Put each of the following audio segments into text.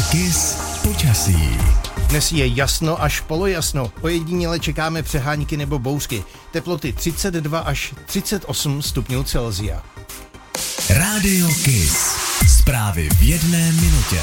Kiss počasí. Dnes je jasno až polojasno. Ojediněle čekáme přehánky nebo bouřky. Teploty 32 až 38 stupňů Celsia. Rádio Kiss. Zprávy v 1 minutě.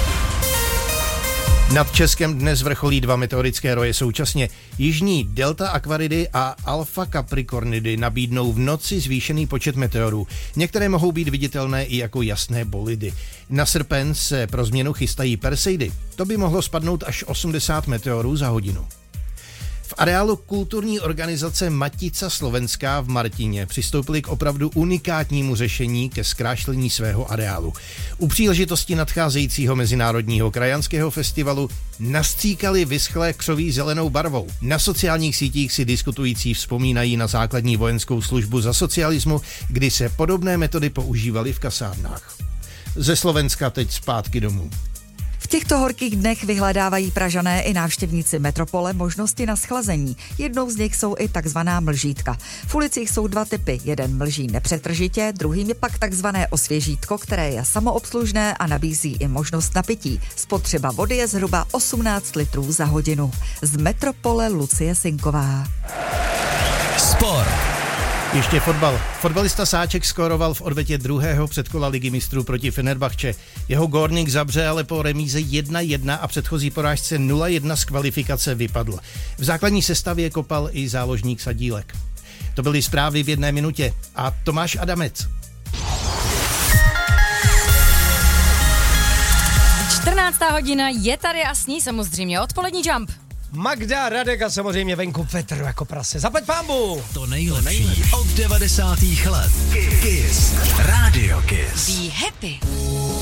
Nad Českem dnes vrcholí 2 meteorické roje současně. Jižní Delta Aquaridy a Alfa Capricornidy nabídnou v noci zvýšený počet meteorů. Některé mohou být viditelné i jako jasné bolidy. Na srpen se pro změnu chystají Perseidy. To by mohlo spadnout až 80 meteorů za hodinu. V areálu kulturní organizace Matica Slovenská v Martině přistoupili k opravdu unikátnímu řešení ke zkrášlení svého areálu. U příležitosti nadcházejícího mezinárodního krajanského festivalu nastříkali vyschlé křoví zelenou barvou. Na sociálních sítích si diskutující vzpomínají na základní vojenskou službu za socialismu, kdy se podobné metody používaly v kasárnách. Ze Slovenska teď zpátky domů. V těchto horkých dnech vyhledávají Pražané i návštěvníci metropole možnosti na schlazení. Jednou z nich jsou i takzvaná mlžítka. V ulicích jsou 2 typy. Jeden mlží nepřetržitě, druhým je pak takzvané osvěžítko, které je samoobslužné a nabízí i možnost napití. Spotřeba vody je zhruba 18 litrů za hodinu. Z metropole Lucie Sinková. Sport. Ještě fotbal. Fotbalista Sáček skóroval v odvetě druhého předkola Ligy mistrů proti Fenerbahče. Jeho Górnik Zabrze ale po remíze 1-1 a předchozí porážce 0-1 z kvalifikace vypadl. V základní sestavě kopal i záložník Sadílek. To byly zprávy v 1 minutě a Tomáš Adamec. 14. hodina je tady a s ní samozřejmě odpolední Jump. Magda, Radek a samozřejmě venku Petr jako prase. Zaplať pánbu! To nejlepší od 90. let. Kiss. Rádio Kiss. Be happy.